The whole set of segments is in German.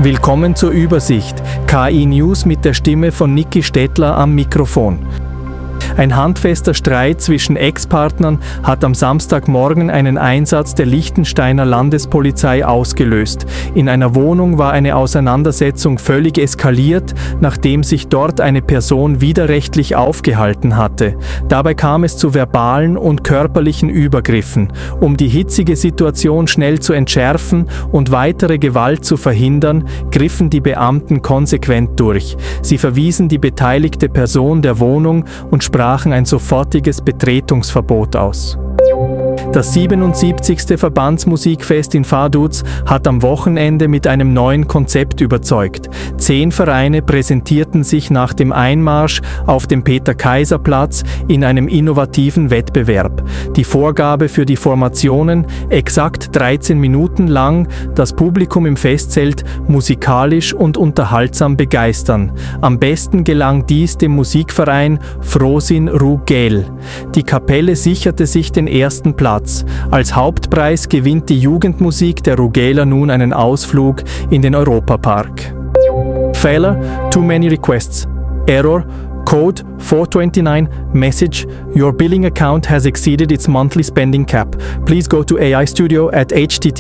Willkommen zur Übersicht. KI News mit der Stimme von Niki Stettler am Mikrofon. Ein handfester Streit zwischen Ex-Partnern hat am Samstagmorgen einen Einsatz der Liechtensteiner Landespolizei ausgelöst. In einer Wohnung war eine Auseinandersetzung völlig eskaliert, nachdem sich dort eine Person widerrechtlich aufgehalten hatte. Dabei kam es zu verbalen und körperlichen Übergriffen. Um die hitzige Situation schnell zu entschärfen und weitere Gewalt zu verhindern, griffen die Beamten konsequent durch. Sie verwiesen die beteiligte Person der Wohnung und sprachen ein sofortiges Betretungsverbot aus. Das 77. Verbandsmusikfest in Vaduz hat am Wochenende mit einem neuen Konzept überzeugt. 10 Vereine präsentierten sich nach dem Einmarsch auf dem Peter-Kaiser-Platz in einem innovativen Wettbewerb. Die Vorgabe für die Formationen, exakt 13 Minuten lang, das Publikum im Festzelt musikalisch und unterhaltsam begeistern. Am besten gelang dies dem Musikverein Frosin Rugel. Die Kapelle sicherte sich den ersten Platz. Als Hauptpreis gewinnt die Jugendmusik der Rugeler nun einen Ausflug in den Europapark. Failure, too many requests. Error, code 429, message, your billing account has exceeded its monthly spending cap. Please go to AI Studio at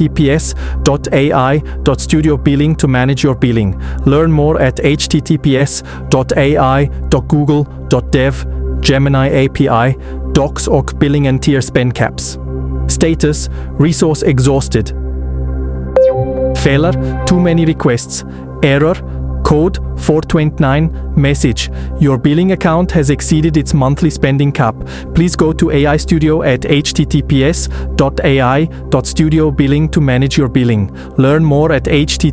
https.ai.studiobilling to manage your billing. Learn more at https.ai.google.dev, Gemini API, Docs og billing and tier spend caps. Status, resource exhausted. Failure, too many requests. Error, code 429, message, your billing account has exceeded its monthly spending cap. Please go to AI Studio at https.ai.studiobilling to manage your billing. Learn more at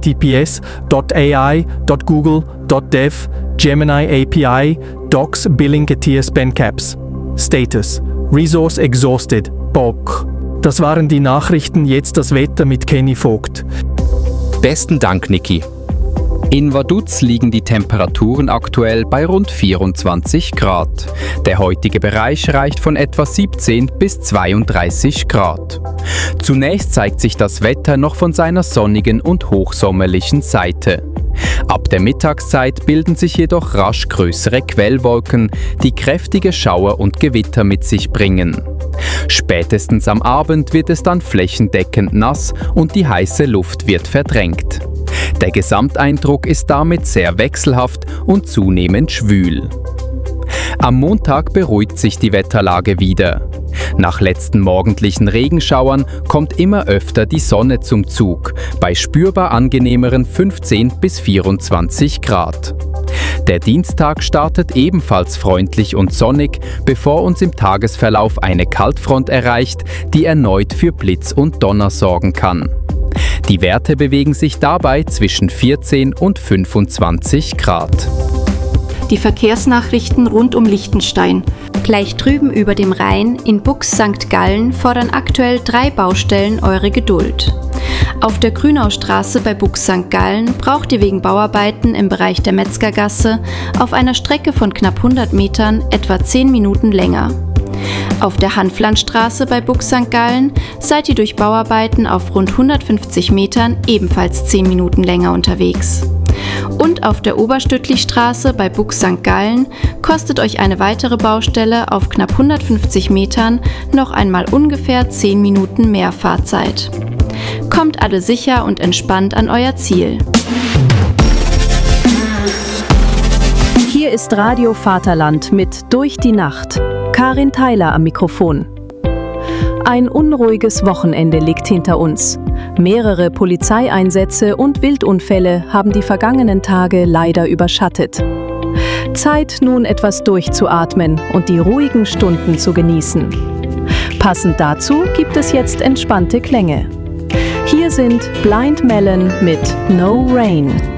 https.ai.google.dev, Gemini API, Docs billing and tier spend caps. Status, resource exhausted. Bock. Das waren die Nachrichten, jetzt das Wetter mit Kenny Vogt. Besten Dank, Niki. In Vaduz liegen die Temperaturen aktuell bei rund 24 Grad. Der heutige Bereich reicht von etwa 17 bis 32 Grad. Zunächst zeigt sich das Wetter noch von seiner sonnigen und hochsommerlichen Seite. Ab der Mittagszeit bilden sich jedoch rasch größere Quellwolken, die kräftige Schauer und Gewitter mit sich bringen. Spätestens am Abend wird es dann flächendeckend nass und die heiße Luft wird verdrängt. Der Gesamteindruck ist damit sehr wechselhaft und zunehmend schwül. Am Montag beruhigt sich die Wetterlage wieder. Nach letzten morgendlichen Regenschauern kommt immer öfter die Sonne zum Zug, bei spürbar angenehmeren 15 bis 24 Grad. Der Dienstag startet ebenfalls freundlich und sonnig, bevor uns im Tagesverlauf eine Kaltfront erreicht, die erneut für Blitz und Donner sorgen kann. Die Werte bewegen sich dabei zwischen 14 und 25 Grad. Die Verkehrsnachrichten rund um Liechtenstein. Gleich drüben über dem Rhein in Bux St. Gallen fordern aktuell 3 Baustellen eure Geduld. Auf der Grünaustraße bei Bux St. Gallen braucht ihr wegen Bauarbeiten im Bereich der Metzgergasse auf einer Strecke von knapp 100 Metern etwa 10 Minuten länger. Auf der Hanflandstraße bei Bux St. Gallen seid ihr durch Bauarbeiten auf rund 150 Metern ebenfalls 10 Minuten länger unterwegs. Und auf der Oberstüttlichstraße bei Bux St. Gallen kostet euch eine weitere Baustelle auf knapp 150 Metern noch einmal ungefähr 10 Minuten mehr Fahrzeit. Kommt alle sicher und entspannt an euer Ziel. Hier ist Radio Vaterland mit Durch die Nacht. Karin Theiler am Mikrofon. Ein unruhiges Wochenende liegt hinter uns. Mehrere Polizeieinsätze und Wildunfälle haben die vergangenen Tage leider überschattet. Zeit, nun etwas durchzuatmen und die ruhigen Stunden zu genießen. Passend dazu gibt es jetzt entspannte Klänge. Hier sind Blind Melon mit No Rain.